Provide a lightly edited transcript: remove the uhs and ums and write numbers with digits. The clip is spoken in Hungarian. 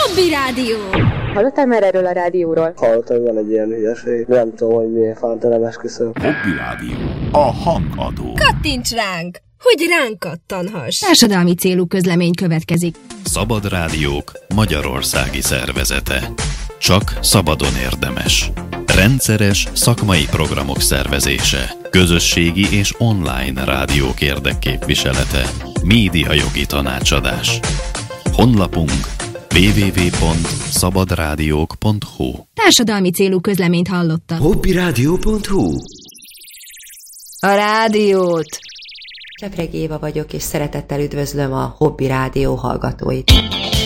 Hobby Rádió! Hallottál már erről a rádióról? Hallottam, hogy van egy ilyen hülyeség. Nem tudom, hogy milyen fántelem esküszöm. Hobby Rádió. A hangadó. Kattints ránk, hogy ránk kattanhass. Társadalmi célú közlemény következik. Szabad Rádiók Magyarországi Szervezete. Csak szabadon érdemes. Rendszeres szakmai programok szervezése. Közösségi és online rádiók érdekképviselete. Médiajogi tanácsadás. Honlapunk www.szabadrádiók.hu. Társadalmi célú közleményt hallottak. hobbyradio.hu. A rádiót! Csepregi Éva vagyok, és szeretettel üdvözlöm a Hobby Rádió hallgatóit.